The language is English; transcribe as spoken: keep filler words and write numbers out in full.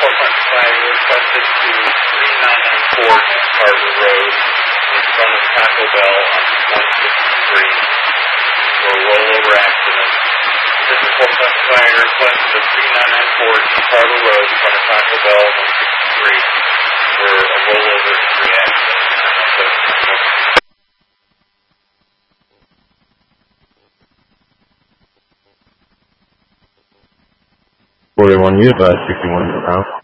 Fire requested to three nine nine four North Harbor Road in front of Taco Bell on one sixty-three for a rollover accident. Physical Fire requested to three nine nine four North Harbor Road in front of Taco Bell on one sixty-three for a rollover injury accident. forty-one, you advise sixty-one for pound.